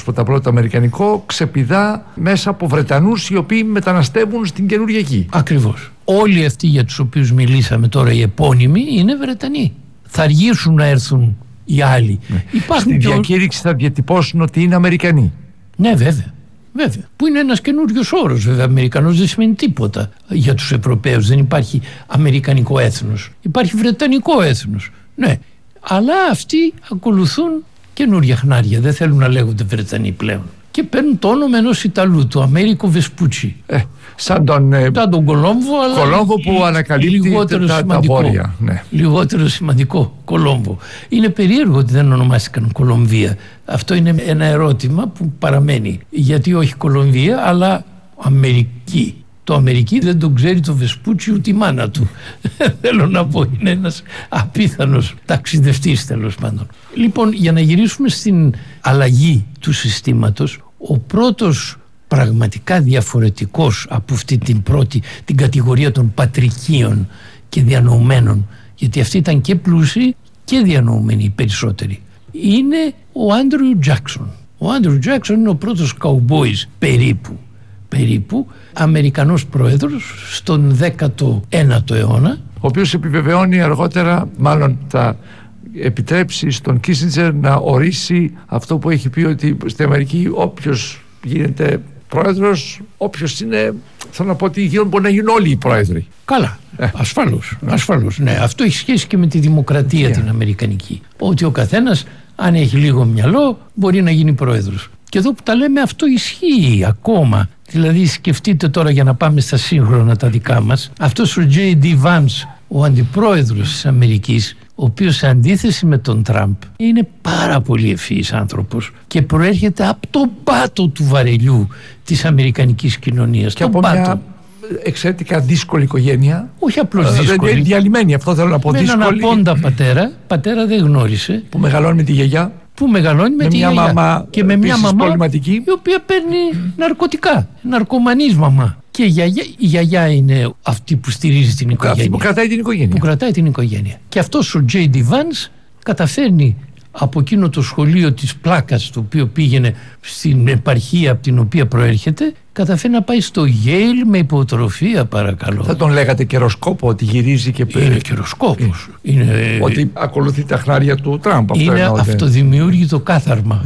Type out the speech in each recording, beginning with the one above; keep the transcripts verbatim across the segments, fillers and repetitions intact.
πρώτα απ' όλα το αμερικανικό ξεπηδά μέσα από Βρετανούς οι οποίοι μεταναστεύουν στην καινούργια γη. Ακριβώς. Όλοι αυτοί για τους οποίους μιλήσαμε τώρα, οι επώνυμοι, είναι Βρετανοί. Θα αργήσουν να έρθουν οι άλλοι. Ναι. Στη και... διακήρυξη θα διατυπώσουν ότι είναι Αμερικανοί. Ναι, βέβαια. Βέβαια. Που είναι ένας καινούριος όρος. Βέβαια, Αμερικανός δεν σημαίνει τίποτα για τους Ευρωπαίους. Δεν υπάρχει αμερικανικό έθνος. Υπάρχει βρετανικό έθνος. Ναι. Αλλά αυτοί ακολουθούν καινούρια χνάρια. Δεν θέλουν να λέγονται Βρετανοί πλέον. Και παίρνουν το όνομα ενός Ιταλού, του Αμέρικο Βεσπούτσι. Ε, σαν τον, ε, σαν τον Κολόμβο, αλλά Κολόμβο που ανακαλύπτει λιγότερο τα, σημαντικό, τα βόρεια. Ναι. Λιγότερο σημαντικό, Κολόμβο. Είναι περίεργο ότι δεν ονομάστηκαν Κολομβία. Αυτό είναι ένα ερώτημα που παραμένει. Γιατί όχι Κολομβία, αλλά Αμερική. Το Αμερική δεν τον ξέρει το Βεσπούτσι ούτε η μάνα του. Θέλω να πω, είναι ένας απίθανος ταξιδευτής, τέλος πάντων. Λοιπόν, για να γυρίσουμε στην αλλαγή του συστήματος, ο πρώτος πραγματικά διαφορετικός από αυτή την πρώτη, την κατηγορία των πατρικίων και διανοουμένων, γιατί αυτοί ήταν και πλούσιοι και διανοούμενοι οι περισσότεροι, είναι ο Άντριου Τζάκσον. Ο Άντριου Τζάκσον είναι ο πρώτος καουμπόης περίπου περίπου Αμερικανός πρόεδρος στον δέκατο ένατο αιώνα, ο οποίος επιβεβαιώνει αργότερα, μάλλον θα επιτρέψει στον Κίσινджερ να ορίσει αυτό που έχει πει, ότι στην Αμερική όποιος γίνεται πρόεδρος, όποιος είναι, θέλω να πω ότι γίνουν, μπορεί να γίνουν όλοι οι πρόεδροι. Καλά, ε. ασφαλώς, ασφαλώς, ναι. Αυτό έχει σχέση και με τη δημοκρατία yeah. την αμερικανική, ότι ο καθένας αν έχει λίγο μυαλό μπορεί να γίνει πρόεδρος. Και εδώ που τα λέμε, αυτό ισχύει ακόμα. Δηλαδή σκεφτείτε τώρα, για να πάμε στα σύγχρονα τα δικά μας, αυτός ο τζέι ντι Vance, ο αντιπρόεδρος της Αμερικής, ο οποίος σε αντίθεση με τον Τραμπ είναι πάρα πολύ ευφυής άνθρωπος και προέρχεται από τον πάτο του βαρελιού της αμερικανικής κοινωνίας. Και από πάτο. Μια εξαιρετικά δύσκολη οικογένεια. Όχι απλώς δύσκολη. Διαλυμένη, αυτό θέλω να πω. Με δύσκολη. έναν απόντα πατέρα, πατέρα δεν γνώρισε. Που μεγαλώνει με τη γιαγιά. Που μεγαλώνει με, με τη μια γιαγιά. Μαμά, και με μια μαμά προβληματική, η οποία παίρνει ναρκωτικά. Ναρκωμανής μαμά. Και η γιαγιά, η γιαγιά είναι αυτή που στηρίζει την οικογένεια. Αυτή που κρατάει την οικογένεια. Που κρατάει την οικογένεια. Και αυτός ο τζέι ντι Vance καταφέρνει από εκείνο το σχολείο της πλάκας, το οποίο πήγαινε στην επαρχία από την οποία προέρχεται, καταφέρει να πάει στο Yale με υποτροφία, παρακαλώ. Θα τον λέγατε καιροσκόπο, ότι γυρίζει και πέρα. Είναι καιροσκόπος. Είναι... είναι... Ότι ακολουθεί τα χνάρια του Τραμπ. Αυτό είναι εννοώ, αυτοδημιούργητο κάθαρμα.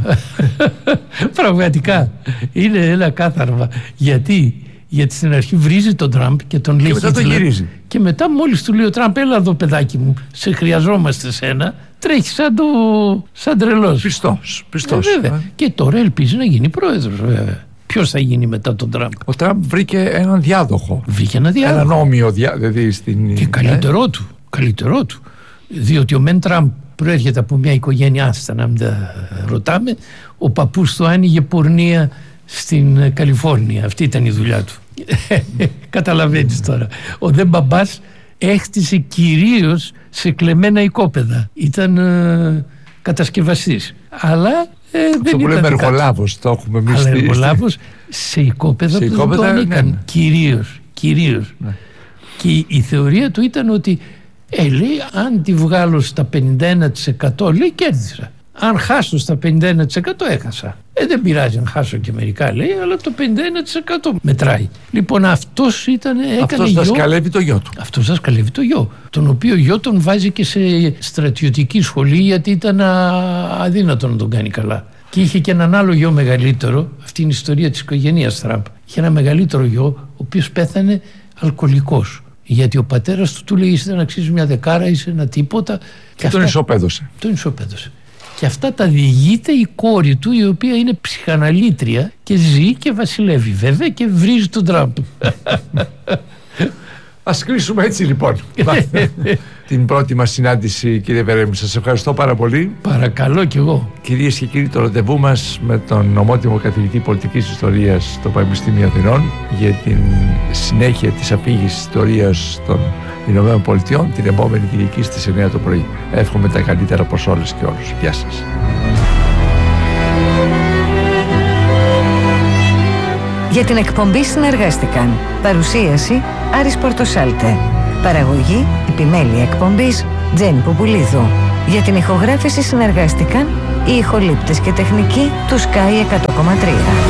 Πραγματικά. Είναι ένα κάθαρμα. Γιατί... Γιατί στην αρχή βρίζει τον Τραμπ και τον λέει, και μετά τον γυρίζει. Και μετά μόλις του λέει ο Τραμπ, έλα εδώ παιδάκι μου, σε χρειαζόμαστε σένα, τρέχει σαν, το... σαν τρελός. Πιστός, πιστός. Ε, βέβαια. Ε. Και τώρα ελπίζει να γίνει πρόεδρος, βέβαια. Ποιος θα γίνει μετά τον Τραμπ? Ο Τραμπ βρήκε έναν διάδοχο. Βρήκε ένα διάδοχο. Ένα νόμιο διά... δηλαδή στην... Και καλύτερό ε? του, καλύτερό του. Διότι ο Μεν Τραμπ προέρχεται από μια οικογένεια, άστα να μην τα ρωτάμε, ο παππούς του άνοιγε πορνεία στην Καλιφόρνια. Αυτή ήταν η δουλειά του. Καταλαβαίνεις τώρα. Ο δε μπαμπάς έχτισε κυρίως σε κλεμμένα οικόπεδα. Ήταν ε, κατασκευαστής. Αλλά ε, δεν αυτό που λέμε εργολάβος, το έχουμε εμείς. Αλλά εργολάβος σε οικόπεδα σε που οικόπεδα, δεν το ανήκαν. Ναι. Κυρίως, κυρίως. Ναι. Και η, η θεωρία του ήταν ότι ε, λέει, αν τη βγάλω στα πενήντα ένα τοις εκατό, λέει, κέρδισα. Αν χάσω στα πενήντα ένα τοις εκατό έχασα. Ε, δεν πειράζει αν χάσω και μερικά, λέει, αλλά το πενήντα ένα τοις εκατό μετράει. Λοιπόν, αυτός ήταν, έκανε αυτός γιο. δασκαλεύει το γιο του. Αυτός δασκαλεύει το γιο. Τον οποίο γιο τον βάζει και σε στρατιωτική σχολή, γιατί ήταν αδύνατο να τον κάνει καλά. Και είχε και έναν άλλο γιο μεγαλύτερο, αυτή είναι η ιστορία της οικογένειας Τραμπ. Είχε ένα μεγαλύτερο γιο, ο οποίος πέθανε αλκοολικός. Γιατί ο πατέρας του του λέει, είσαι να αξίζει μια δεκάρα, είσαι ένα τίποτα. Και, και αυτά... τον ισοπαίδωσε. Τον ισοπαίδωσε. Και αυτά τα διηγείται η κόρη του, η οποία είναι ψυχαναλήτρια και ζει και βασιλεύει βέβαια και βρίζει τον Τραμπ. Ας κλείσουμε έτσι λοιπόν την πρώτη μας συνάντηση, κύριε Βερέμι. Σας ευχαριστώ πάρα πολύ. Παρακαλώ κι εγώ. Κυρίες και κύριοι, το ραντεβού μας με τον ομότιμο καθηγητή πολιτικής ιστορίας στο Πανεπιστήμιο Αθηνών για την συνέχεια της αφήγησης ιστορίας των Ηνωμένων Πολιτειών την επόμενη Κυριακή στις εννιά το πρωί. Εύχομαι τα καλύτερα προς όλες και όλους. Γεια σας. Για την εκπομπή συνεργάστηκαν παρουσίαση Άρης Πορτοσάλτε, παραγωγή επιμέλεια εκπομπής Τζέννη Ποπουλίδου, Για την ηχογράφηση συνεργάστηκαν οι ηχολήπτες και τεχνικοί του Sky εκατό κόμμα τρία.